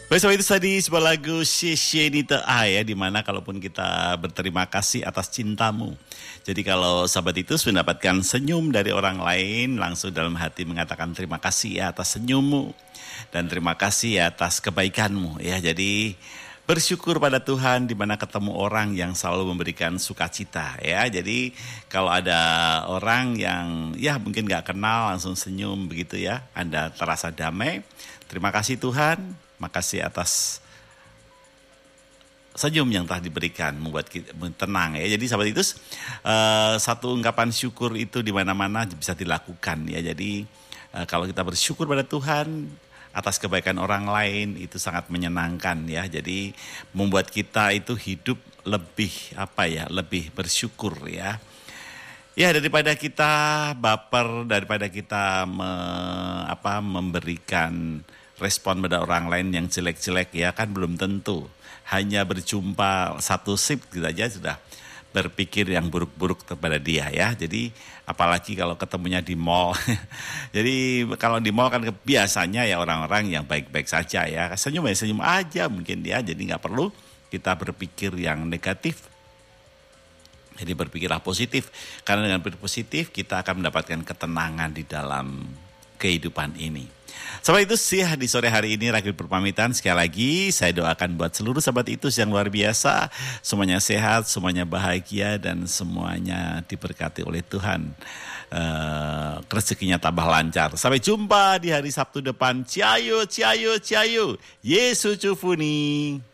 Baik, sobat itu tadi sebuah lagu Sheshe Nita A ya, dimana kalaupun kita berterima kasih atas cintamu. Jadi kalau sahabat itu mendapatkan senyum dari orang lain, langsung dalam hati mengatakan terima kasih ya atas senyummu. Dan terima kasih ya atas kebaikanmu ya. Jadi bersyukur pada Tuhan di mana ketemu orang yang selalu memberikan sukacita ya. Jadi kalau ada orang yang ya mungkin gak kenal langsung senyum begitu ya, Anda terasa damai. Terima kasih Tuhan, makasih atas senyum yang telah diberikan membuat kita tenang ya. Jadi sahabat itu satu ungkapan syukur itu di mana-mana bisa dilakukan ya. Jadi kalau kita bersyukur pada Tuhan atas kebaikan orang lain itu sangat menyenangkan ya. Jadi membuat kita itu hidup lebih lebih bersyukur ya. Ya, daripada kita baper, daripada kita memberikan respon pada orang lain yang jelek-jelek ya, kan belum tentu. Hanya berjumpa satu shift gitu aja sudah berpikir yang buruk-buruk kepada dia ya. Jadi apalagi kalau ketemunya di mall. Jadi kalau di mall kan biasanya ya orang-orang yang baik-baik saja ya. Senyum aja mungkin dia. Jadi nggak perlu kita berpikir yang negatif. Jadi berpikirlah positif. Karena dengan berpikir positif kita akan mendapatkan ketenangan di dalam kehidupan ini. Sahabat itu sih di sore hari ini Ragil berpamitan. Sekali lagi saya doakan buat seluruh sahabat itu yang luar biasa. Semuanya sehat, semuanya bahagia dan semuanya diberkati oleh Tuhan. Rezekinya tambah lancar. Sampai jumpa di hari Sabtu depan. Ciao. Yesus cufuni.